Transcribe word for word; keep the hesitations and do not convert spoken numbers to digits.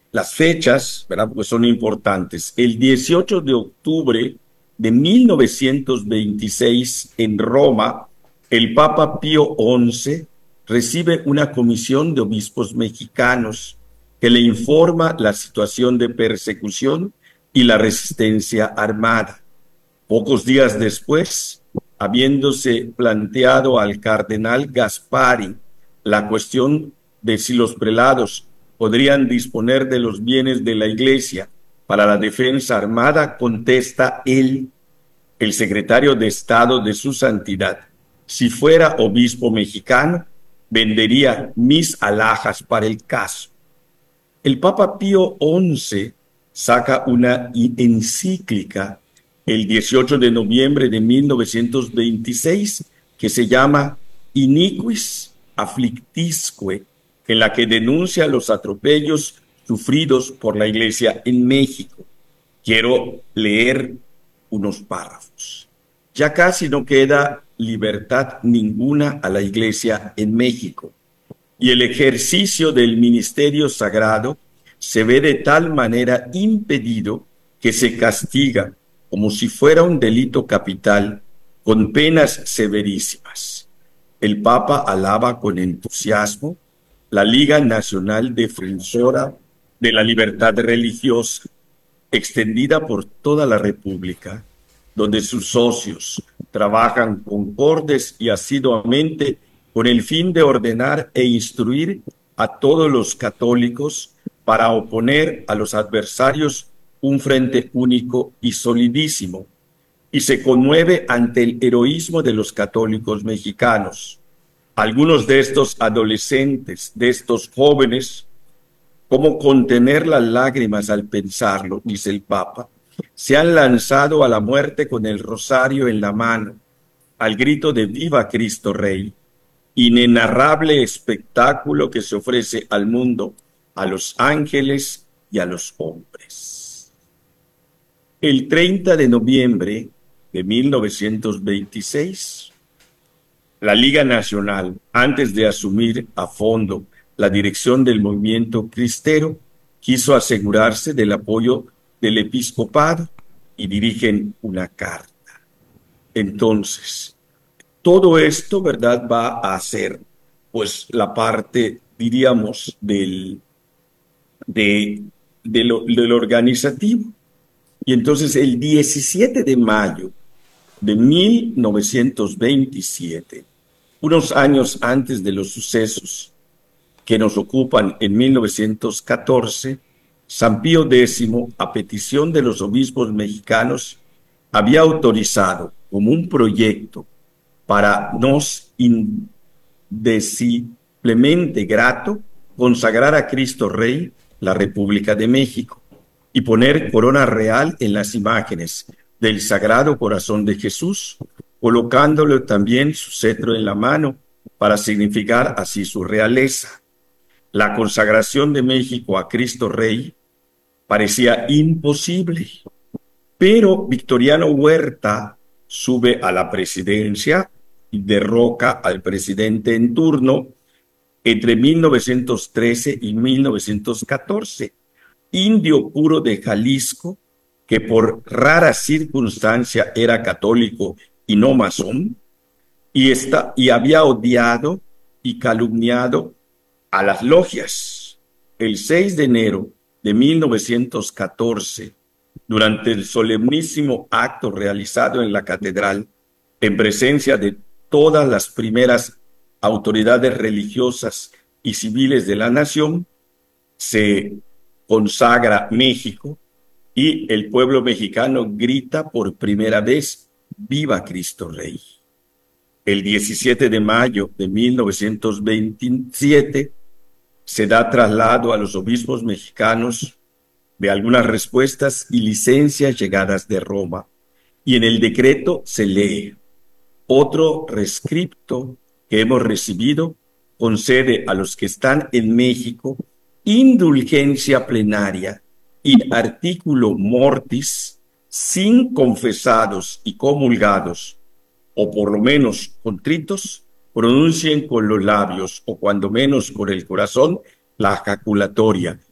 las fechas, ¿verdad? Pues son importantes. El dieciocho de octubre de mil novecientos veintiséis en Roma, el Papa Pío once recibe una comisión de obispos mexicanos que le informa la situación de persecución y la resistencia armada. Pocos días después, habiéndose planteado al cardenal Gaspari la cuestión de si los prelados podrían disponer de los bienes de la Iglesia para la defensa armada, contesta él, el secretario de Estado de su Santidad: si fuera obispo mexicano, vendería mis alhajas para el caso. El Papa Pío once saca una encíclica el dieciocho de noviembre de mil novecientos veintiséis que se llama Iniquis Afflictisque, en la que denuncia los atropellos sufridos por la Iglesia en México. Quiero leer unos párrafos. Ya casi no queda libertad ninguna a la Iglesia en México, y el ejercicio del ministerio sagrado se ve de tal manera impedido que se castiga como si fuera un delito capital con penas severísimas. El Papa alaba con entusiasmo la Liga Nacional Defensora de la Libertad Religiosa, extendida por toda la República, donde sus socios trabajan concordes y asiduamente con el fin de ordenar e instruir a todos los católicos para oponer a los adversarios un frente único y solidísimo, y se conmueve ante el heroísmo de los católicos mexicanos. Algunos de estos adolescentes, de estos jóvenes, ¿cómo contener las lágrimas al pensarlo?, dice el Papa, se han lanzado a la muerte con el rosario en la mano, al grito de ¡Viva Cristo Rey!, inenarrable espectáculo que se ofrece al mundo, a los ángeles y a los hombres. El treinta de noviembre de mil novecientos veintiséis, la Liga Nacional, antes de asumir a fondo la dirección del movimiento cristero, quiso asegurarse del apoyo del episcopado y dirigen una carta. Entonces, todo esto, ¿verdad?, va a ser, pues, la parte, diríamos, del, de, de lo, del organizativo. Y entonces, el diecisiete de mayo de mil novecientos veintisiete, unos años antes de los sucesos que nos ocupan en mil novecientos catorce, San Pío décimo, a petición de los obispos mexicanos, había autorizado como un proyecto para nos indeciblemente grato consagrar a Cristo Rey la República de México y poner corona real en las imágenes del Sagrado Corazón de Jesús, colocándole también su cetro en la mano para significar así su realeza. La consagración de México a Cristo Rey parecía imposible, pero Victoriano Huerta sube a la presidencia y derroca al presidente en turno entre mil novecientos trece y mil novecientos catorce, indio puro de Jalisco, que por rara circunstancia era católico y no masón, y, está, y había odiado y calumniado a las logias. El seis de enero de mil novecientos catorce, durante el solemnísimo acto realizado en la catedral, en presencia de todas las primeras autoridades religiosas y civiles de la nación, se consagra México y el pueblo mexicano grita por primera vez ¡Viva Cristo Rey! El diecisiete de mayo de mil novecientos veintisiete se da traslado a los obispos mexicanos de algunas respuestas y licencias llegadas de Roma, y en el decreto se lee: otro rescripto que hemos recibido concede a los que están en México indulgencia plenaria in articulo mortis, sin confesados y comulgados, o por lo menos contritos, pronuncien con los labios, o cuando menos con el corazón, la jaculatoria: